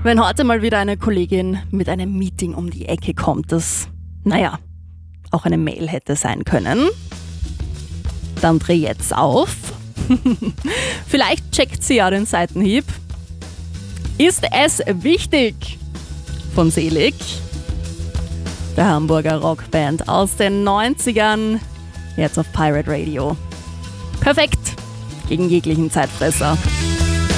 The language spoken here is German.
Wenn heute mal wieder eine Kollegin mit einem Meeting um die Ecke kommt, das, auch eine Mail hätte sein können, dann dreh jetzt auf. Vielleicht checkt sie ja den Seitenhieb. Ist es wichtig? Von Selig, der Hamburger Rockband aus den 90ern, jetzt auf Pirate Radio. Perfekt gegen jeglichen Zeitfresser.